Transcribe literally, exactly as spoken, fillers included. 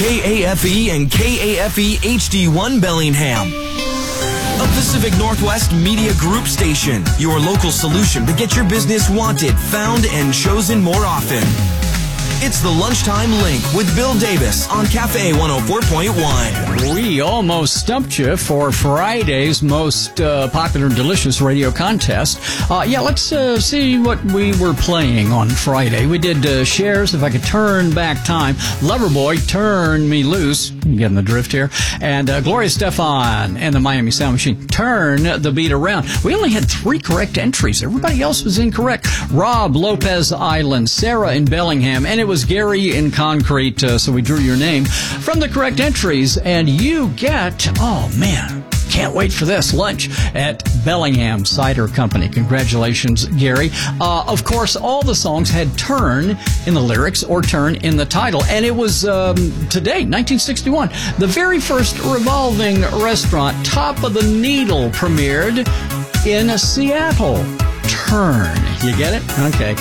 K A F E and K A F E H D one Bellingham. A Pacific Northwest Media Group station, your local solution to get your business wanted, found, and chosen more often. It's the Lunchtime Link with Bill Davis on Cafe one oh four point one. We almost stumped you for Friday's most uh, popular and delicious radio contest. Uh, yeah, let's uh, see what we were playing on Friday. We did uh, Shares, If I Could Turn Back Time, Loverboy, Turn Me Loose, you getting the drift here, and uh, Gloria Stefan and the Miami Sound Machine, Turn the Beat Around. We only had three correct entries. Everybody else was incorrect. Rob, Lopez Island, Sarah in Bellingham, and it was Gary in Concrete, uh, so we drew your name from the correct entries, and you get, oh man, can't wait for this, lunch at Bellingham Cider Company. Congratulations, Gary. Uh, of course, all the songs had turn in the lyrics or turn in the title, and it was um, today, nineteen sixty-one, the very first revolving restaurant, Top of the Needle, premiered in Seattle. Turn. You get it? Okay.